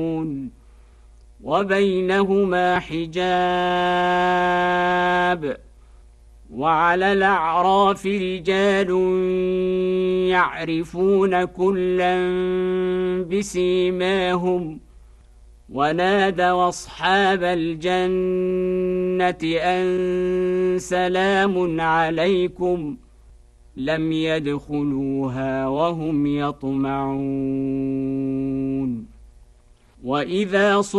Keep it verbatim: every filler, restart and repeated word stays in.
وبينهما حجاب وعلى الأعراف رجال يعرفون كلا بسيماهم ونادوا أصحاب الجنة أن سلام عليكم لم يدخلوها وهم يطمعون وإذا